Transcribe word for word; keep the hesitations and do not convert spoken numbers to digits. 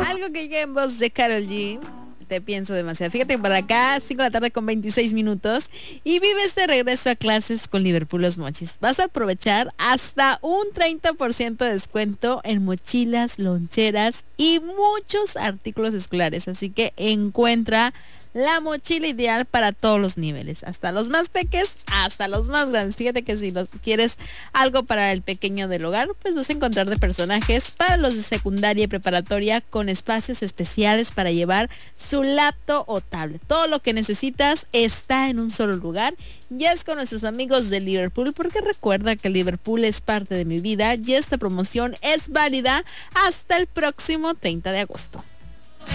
Algo que llega en voz de Karol G. Te pienso demasiado. Fíjate, para acá, cinco de la tarde con veintiséis minutos. Y vive este regreso a clases con Liverpool Los Mochis. Vas a aprovechar hasta un treinta por ciento de descuento en mochilas, loncheras y muchos artículos escolares. Así que encuentra la mochila ideal para todos los niveles, hasta los más pequeños, hasta los más grandes. Fíjate que si los quieres algo para el pequeño del hogar, pues vas a encontrar de personajes para los de secundaria y preparatoria con espacios especiales para llevar su laptop o tablet. Todo lo que necesitas está en un solo lugar. Ya es con nuestros amigos de Liverpool, porque recuerda que Liverpool es parte de mi vida y esta promoción es válida hasta el próximo treinta de agosto.